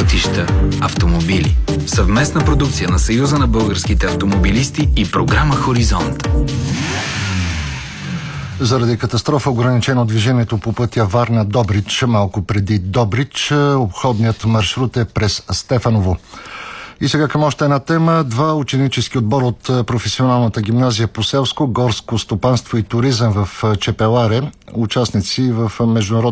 пътища, автомобили. Съвместна продукция на Съюза на българските автомобилисти и програма Хоризонт. Заради катастрофа ограничено движението по пътя Варна-Добрич, малко преди Добрич, обходният маршрут е през Стефаново. И сега към още една тема. 2 ученически отбора от професионалната гимназия по селско, горско стопанство и туризъм в Чепеларе, участници в международната